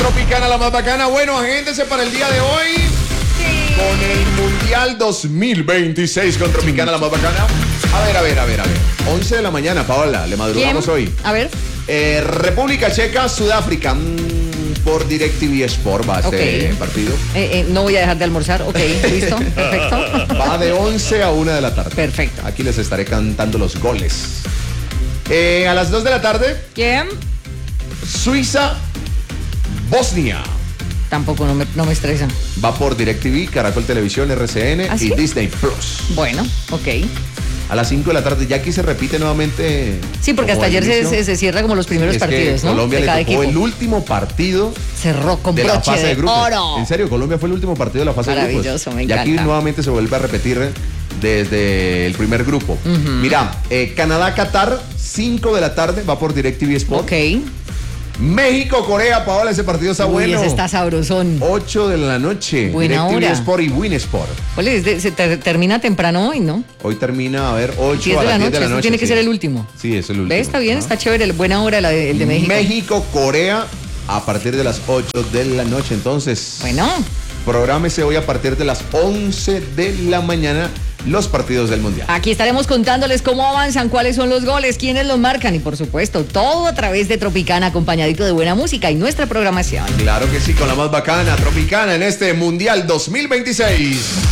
Tropicana, la más bacana. Bueno, agéntense para el día de hoy. Sí. Con el Mundial 2026 con Tropicana, la más bacana. A ver. 11 de la mañana, Paola, le madrugamos hoy. A ver. República Checa, Sudáfrica. Por DirecTV Sport va a ser partido. No voy a dejar de almorzar. Ok, listo, perfecto. Va de 11 a 1 de la tarde. Perfecto. Aquí les estaré cantando los goles. A las 2 de la tarde. ¿Quién? Suiza, Bosnia. Tampoco, no me estresa. Va por DirecTV, Caracol Televisión, RCN ¿Ah, sí? y Disney Plus. Bueno, ok. A las 5 de la tarde, ya aquí se repite nuevamente. Sí, porque hasta ayer se cierra como los primeros partidos, ¿no? Colombia de cada le tocó equipo. El último partido. Cerró con de la broche fase de grupos. oro. En serio, Colombia fue el último partido de la fase de grupos. Maravilloso, me y encanta. aquí nuevamente se vuelve a repetir desde el primer grupo. Mira, Canadá-Qatar, 5 de la tarde, va por DirecTV Sport. Ok. México-Corea, Paola, ese partido está bueno. Ese está sabrosón. 8 de la noche. Buena DirecTV hora. Sport y Win Sport. Ole, termina temprano hoy, ¿no? Hoy termina, a ver, 8 10 a de la las 10 noche. de la Este noche. tiene que ser el último. Sí, es el último. ¿Ve? Está bien, está chévere. Buena hora el de México. México-Corea a partir de las 8 de la noche. Entonces, Bueno. prográmese hoy a partir de las 11 de la mañana los partidos del Mundial. Aquí estaremos contándoles cómo avanzan, cuáles son los goles, quiénes los marcan y por supuesto todo a través de Tropicana acompañadito de buena música y nuestra programación. Claro que sí, con la más bacana, Tropicana en este Mundial 2026.